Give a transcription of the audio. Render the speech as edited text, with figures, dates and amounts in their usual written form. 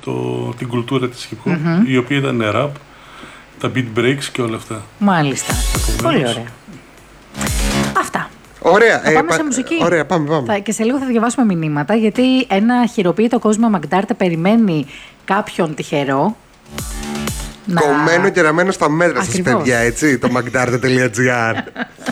την κουλτούρα της hip hop, η οποία ήταν rap, τα beat breaks και όλα αυτά. Μάλιστα. Πολύ ωραία. Αυτά. Ωραία. Θα πάμε σε μουσική. Ωραία, πάμε. Και σε λίγο θα διαβάσουμε μηνύματα, γιατί ένα χειροποίητο κόσμο Μαγντάρτε περιμένει κάποιον τυχερό. Κομμένο και ραμμένο στα μέτρα σας, παιδιά, έτσι, το magdarte.gr.